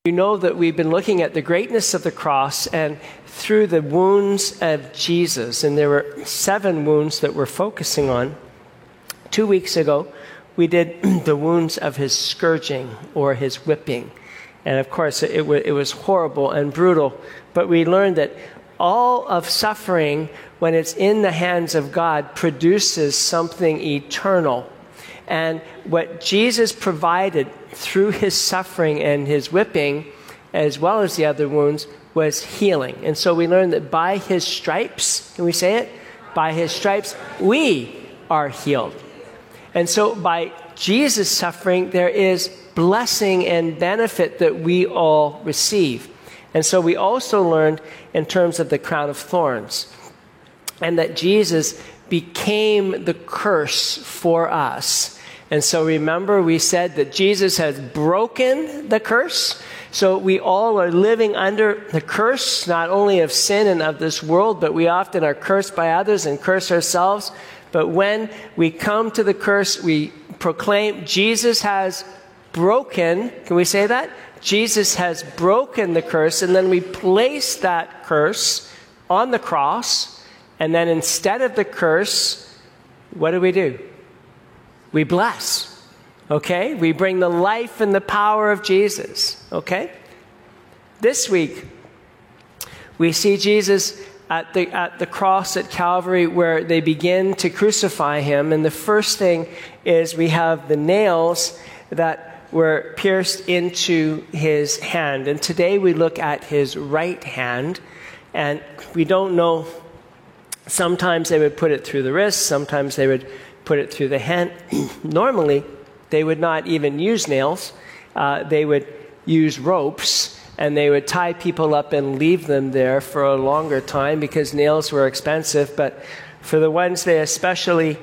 You know that we've been looking at the greatness of the cross and through the wounds of Jesus. And there were 7 wounds that we're focusing on. 2 weeks ago, we did the wounds of his scourging or his whipping. And of course, it was horrible and brutal. But we learned that all of suffering, when it's in the hands of God, produces something eternal. And what Jesus provided through his suffering and his whipping, as well as the other wounds, was healing. And so we learned that by his stripes, can we say it? By his stripes, we are healed. And so by Jesus' suffering, there is blessing and benefit that we all receive. And so we also learned in terms of the crown of thorns, and that Jesus became the curse for us. And so remember, we said that Jesus has broken the curse. So we all are living under the curse, not only of sin and of this world, but we often are cursed by others and curse ourselves. But when we come to the curse, we proclaim Jesus has broken. Can we say that? Jesus has broken the curse, and then we place that curse on the cross, and then instead of the curse, what do? We bless, okay? We bring the life and the power of Jesus, okay? This week, we see Jesus at the cross at Calvary where they begin to crucify him, and the first thing is we have the nails that were pierced into his hand. And today we look at his right hand, and we don't know, sometimes they would put it through the wrist, sometimes they would put it through the hand. Normally, they would not even use nails. They would use ropes, and they would tie people up and leave them there for a longer time because nails were expensive. But for the ones they especially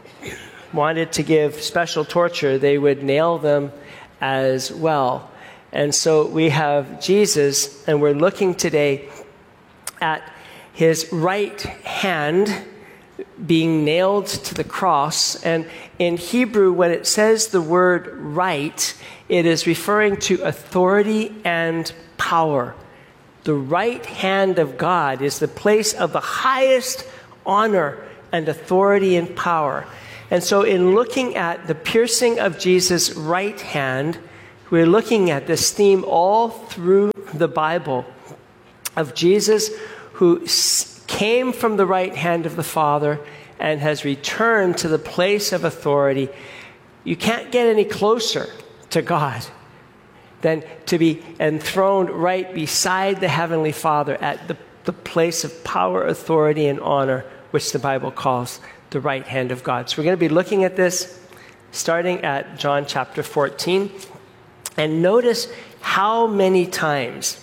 wanted to give special torture, they would nail them as well. And so we have Jesus, and we're looking today at his right hand being nailed to the cross. And in Hebrew, when it says the word right, it is referring to authority and power. The right hand of God is the place of the highest honor and authority and power. And so in looking at the piercing of Jesus' right hand, we're looking at this theme all through the Bible of Jesus who came from the right hand of the Father and has returned to the place of authority. You can't get any closer to God than to be enthroned right beside the Heavenly Father at the place of power, authority, and honor, which the Bible calls the right hand of God. So we're going to be looking at this starting at John chapter 14. And notice how many times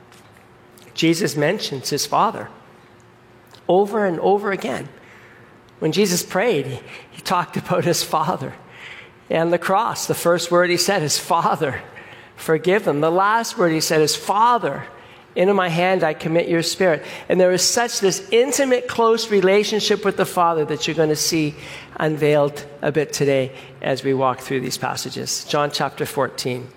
Jesus mentions his Father over and over again. When Jesus prayed, he talked about his Father. And the cross, the first word he said is, Father, forgive them. The last word he said is, Father, into my hand I commit your spirit. And there is such this intimate, close relationship with the Father that you're going to see unveiled a bit today as we walk through these passages. John chapter 14.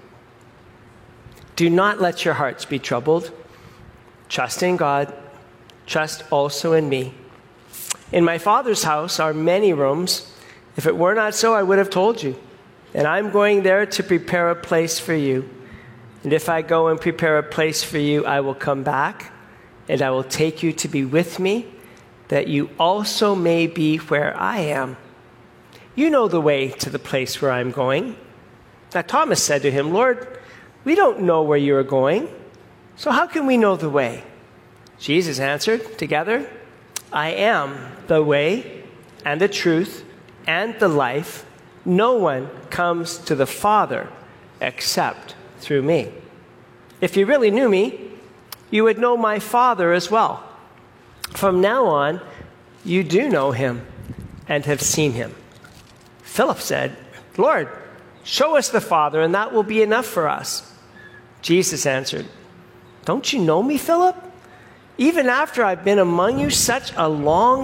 Do not let your hearts be troubled. Trust in God. Trust also in me. In my Father's house are many rooms. If it were not so, I would have told you. And I'm going there to prepare a place for you. And if I go and prepare a place for you, I will come back, and I will take you to be with me, that you also may be where I am. You know the way to the place where I'm going. Now Thomas said to him, Lord, we don't know where you are going, so how can we know the way? Jesus answered, together, I am the way and the truth and the life. No one comes to the Father except through me. If you really knew me, you would know my Father as well. From now on, you do know him and have seen him. Philip said, Lord, show us the Father, and that will be enough for us. Jesus answered, don't you know me, Philip? Even after I've been among you such a long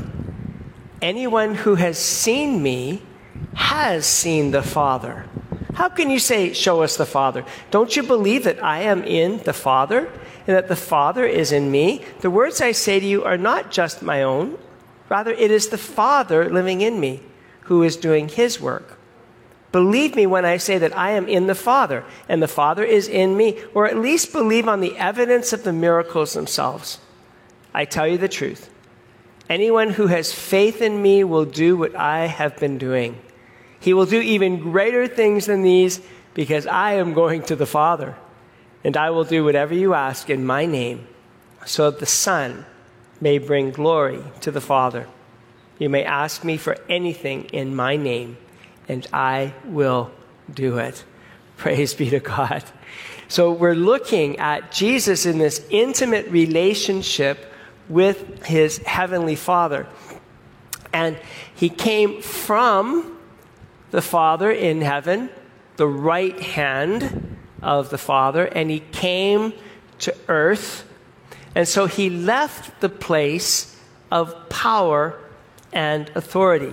time, anyone who has seen me has seen the Father. How can you say, show us the Father? Don't you believe that I am in the Father and that the Father is in me? The words I say to you are not just my own. Rather, it is the Father living in me who is doing his work. Believe me when I say that I am in the Father and the Father is in me, or at least believe on the evidence of the miracles themselves. I tell you the truth. Anyone who has faith in me will do what I have been doing. He will do even greater things than these because I am going to the Father. And I will do whatever you ask in my name so that the Son may bring glory to the Father. You may ask me for anything in my name, and I will do it. Praise be to God. So we're looking at Jesus in this intimate relationship with his heavenly Father. And he came from the Father in heaven, the right hand of the Father, and he came to earth. And so he left the place of power and authority.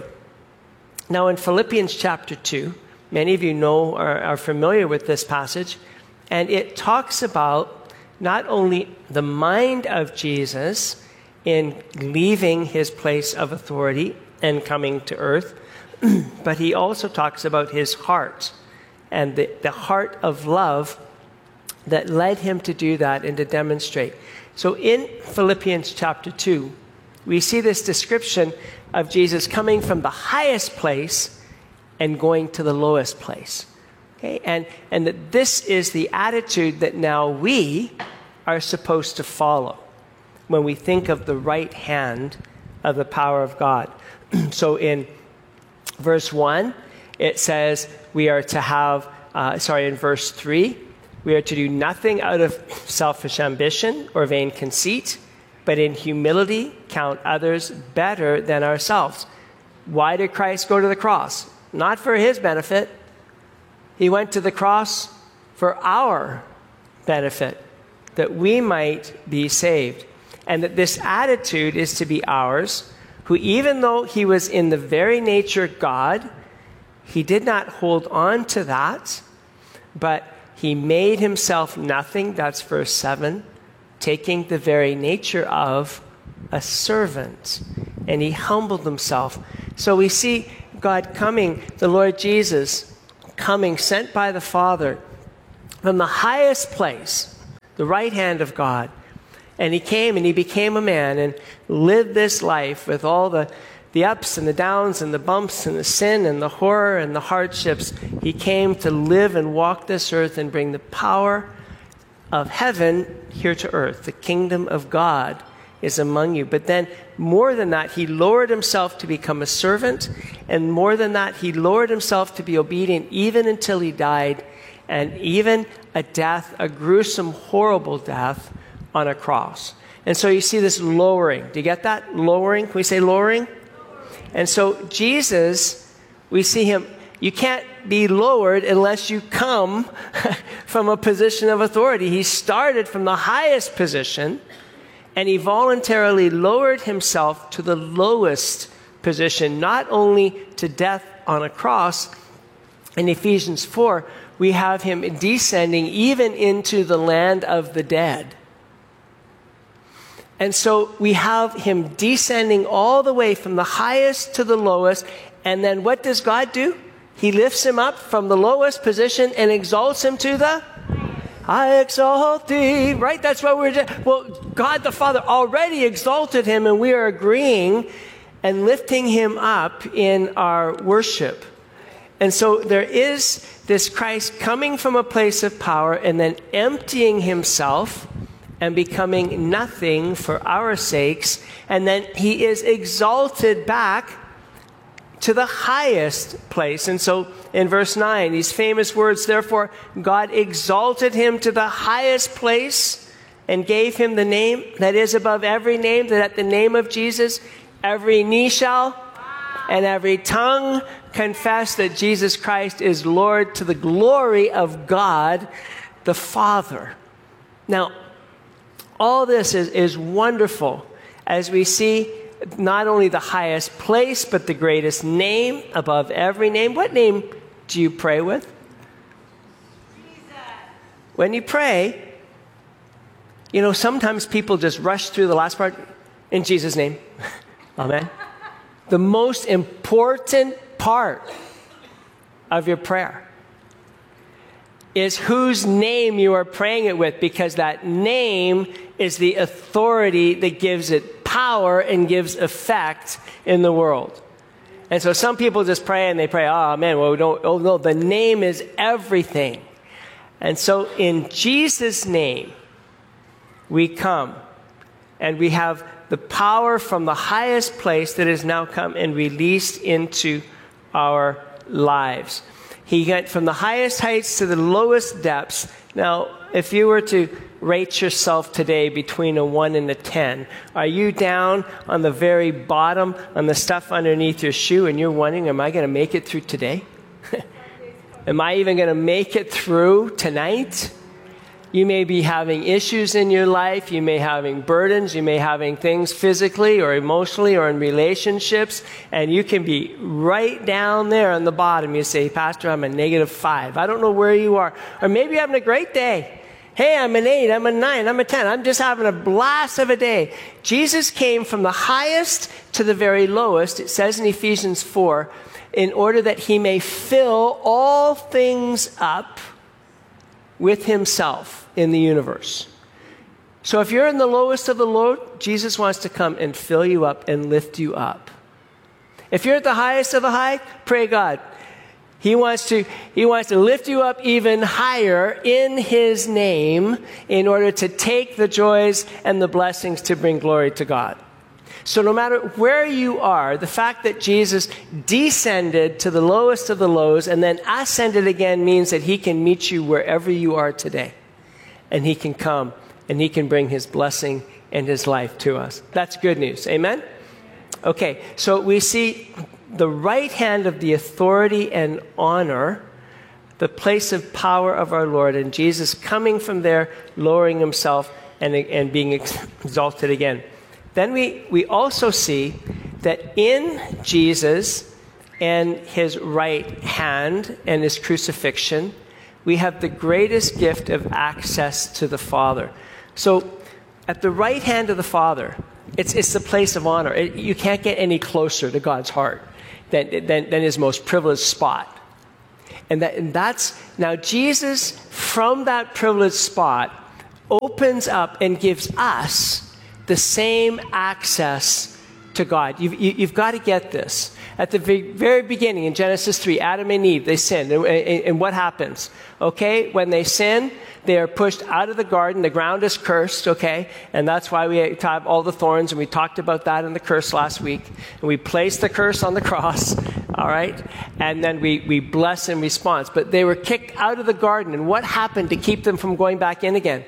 Now in Philippians chapter 2, many of you know or are familiar with this passage, and it talks about not only the mind of Jesus in leaving his place of authority and coming to earth, but he also talks about his heart and the heart of love that led him to do that and to demonstrate. So in Philippians chapter 2, we see this description of Jesus coming from the highest place and going to the lowest place. Okay? And that this is the attitude that now we are supposed to follow when we think of the right hand of the power of God. So in verse 1, it says we are to have, in verse 3, we are to do nothing out of selfish ambition or vain conceit, but in humility count others better than ourselves. Why did Christ go to the cross? Not for his benefit. He went to the cross for our benefit, that we might be saved. And that this attitude is to be ours, who even though he was in the very nature God, he did not hold on to that, but he made himself nothing, that's verse 7, taking the very nature of a servant. And he humbled himself. So we see God coming, the Lord Jesus coming, sent by the Father from the highest place, the right hand of God. And he came and he became a man and lived this life with all the ups and the downs and the bumps and the sin and the horror and the hardships. He came to live and walk this earth and bring the power of heaven here to earth. The kingdom of God is among you. But then more than that, he lowered himself to become a servant. And more than that, he lowered himself to be obedient even until he died. And even a death, a gruesome, horrible death on a cross. And so you see this lowering. Do you get that? Lowering. Can we say lowering? And so Jesus, we see him, you can't be lowered unless you come from a position of authority. He started from the highest position and he voluntarily lowered himself to the lowest position, not only to death on a cross. In Ephesians 4, we have him descending even into the land of the dead. And so we have him descending all the way from the highest to the lowest. And then what does God do? He lifts him up from the lowest position and exalts him to the I exalt thee. Right? That's what we're doing. Well, God the Father already exalted him, and we are agreeing and lifting him up in our worship. And so there is this Christ coming from a place of power and then emptying himself and becoming nothing for our sakes. And then he is exalted back to the highest place. And so in verse 9, these famous words, therefore God exalted him to the highest place and gave him the name that is above every name, that at the name of Jesus every knee shall and every tongue confess that Jesus Christ is Lord, to the glory of God the Father. Now, all this is wonderful as we see not only the highest place, but the greatest name above every name. What name do you pray with? when you pray, sometimes people just rush through the last part, in Jesus' name. Amen. The most important part of your prayer is whose name you are praying it with, because that name is the authority that gives it power and gives effect in the world. And so some people just pray and they pray, oh man, no, the name is everything. And so in Jesus' name, we come and we have the power from the highest place that has now come and released into our lives. He went from the highest heights to the lowest depths. Now, if you were to rate yourself today between a 1 and a 10, are you down on the very bottom, on the stuff underneath your shoe, and you're wondering, am I going to make it through today? Am I even going to make it through tonight? You may be having issues in your life. You may be having burdens. You may be having things physically or emotionally or in relationships. And you can be right down there on the bottom. You say, Pastor, I'm a -5. I don't know where you are. Or maybe you're having a great day. Hey, I'm an 8. I'm a 9. I'm a 10. I'm just having a blast of a day. Jesus came from the highest to the very lowest. It says in Ephesians 4, in order that he may fill all things up with himself in the universe. So if you're in the lowest of the low, Jesus wants to come and fill you up and lift you up. If you're at the highest of the high, pray God. He wants to lift you up even higher in his name in order to take the joys and the blessings to bring glory to God. So no matter where you are, the fact that Jesus descended to the lowest of the lows and then ascended again means that he can meet you wherever you are today. And he can come and he can bring his blessing and his life to us. That's good news. Amen? Okay, so we see the right hand of the authority and honor, the place of power of our Lord, and Jesus coming from there, lowering himself and being exalted again. Then we also see that in Jesus and his right hand and his crucifixion, we have the greatest gift of access to the Father. So at the right hand of the Father, it's the place of honor. You can't get any closer to God's heart than his most privileged spot. And that's now Jesus, from that privileged spot, opens up and gives us the same access to God. You've got to get this. At the very beginning, in Genesis 3, Adam and Eve, they sinned. And what happens? Okay, when they sin, they are pushed out of the garden. The ground is cursed, okay? And that's why we have all the thorns, and we talked about that in the curse last week. And we placed the curse on the cross, all right? And then we bless in response. But they were kicked out of the garden. And what happened to keep them from going back in again?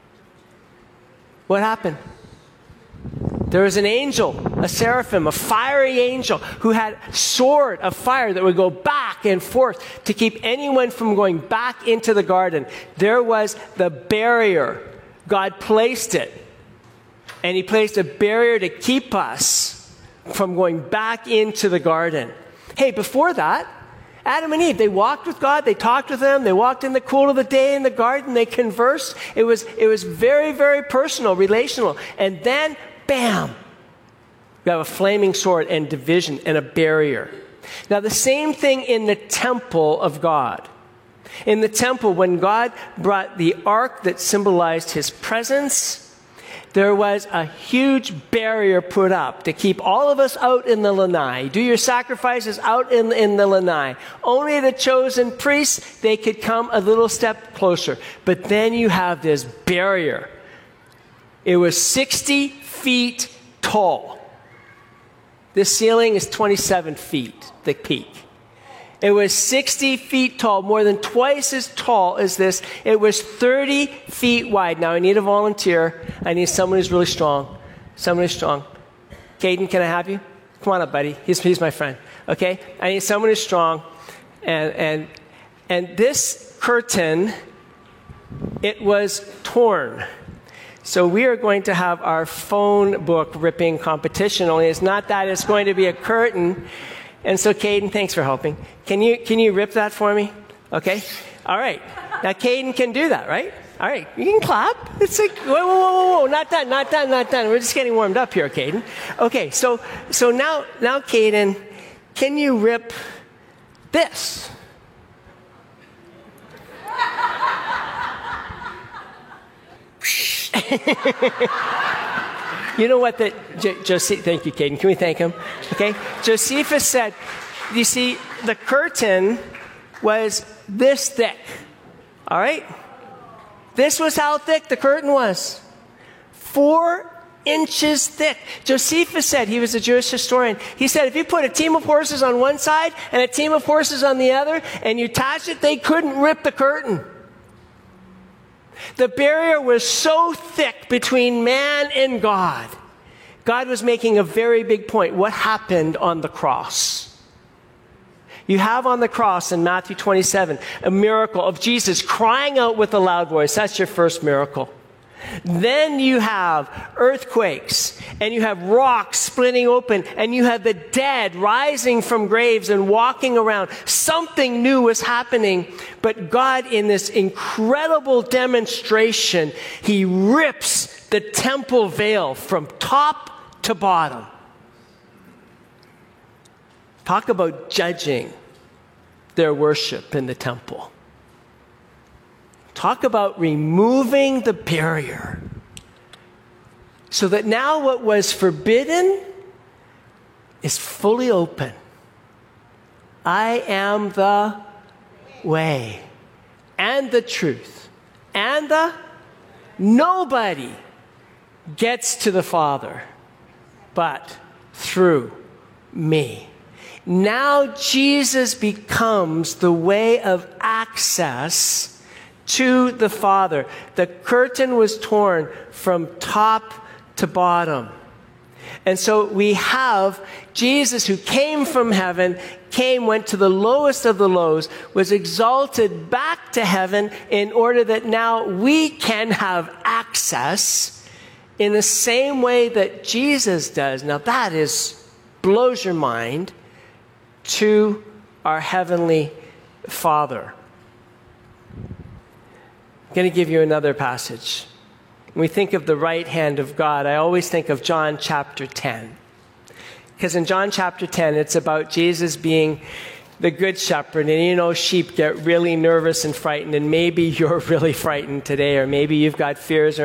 What happened? There was an angel, a seraphim, a fiery angel who had a sword of fire that would go back and forth to keep anyone from going back into the garden. There was the barrier. God placed it. And he placed a barrier to keep us from going back into the garden. Hey, before that, Adam and Eve, they walked with God, they talked with him, they walked in the cool of the day in the garden, they conversed. It was very, very personal, relational. And then, bam, we have a flaming sword and division and a barrier. Now, the same thing in the temple of God. In the temple, when God brought the ark that symbolized his presence, there was a huge barrier put up to keep all of us out in the lanai. Do your sacrifices out in the lanai. Only the chosen priests, they could come a little step closer. But then you have this barrier. It was 60 feet tall. This ceiling is 27 feet, the peak. It was 60 feet tall, more than twice as tall as this. It was 30 feet wide. Now, I need a volunteer. I need someone who's really strong. Someone who's strong. Caden, can I have you? Come on up, buddy. He's my friend. Okay? I need someone who's strong. And this curtain, it was torn. So we are going to have our phone book ripping competition, only it's not that. It's going to be a curtain. And so, Caden, thanks for helping. Can you rip that for me? Okay? All right. Now, Caden can do that, right? All right, you can clap. It's like, whoa, not done. We're just getting warmed up here, Caden. Okay, so now, Caden, can you rip this? You know what? Thank you, Caden. Can we thank him? Okay. Josephus said, you see, the curtain was this thick. All right? This was how thick the curtain was. 4 inches thick. Josephus said, he was a Jewish historian, he said if you put a team of horses on one side and a team of horses on the other and you attach it, they couldn't rip the curtain. The barrier was so thick between man and God. God was making a very big point. What happened on the cross? You have on the cross in Matthew 27 a miracle of Jesus crying out with a loud voice. That's your first miracle. Then you have earthquakes, and you have rocks splitting open, and you have the dead rising from graves and walking around. Something new was happening, but God, in this incredible demonstration, he rips the temple veil from top to bottom. Talk about judging their worship in the temple. Talk about removing the barrier so that now what was forbidden is fully open. I am the way and the truth and nobody gets to the Father but through me. Now Jesus becomes the way of access to the Father. The curtain was torn from top to bottom. And so we have Jesus who came from heaven, went to the lowest of the lows, was exalted back to heaven in order that now we can have access in the same way that Jesus does. Now that blows your mind, to our Heavenly Father. I'm going to give you another passage. When we think of the right hand of God, I always think of John chapter 10. Because in John chapter 10, it's about Jesus being the good shepherd. And you know, sheep get really nervous and frightened. And maybe you're really frightened today, or maybe you've got fears or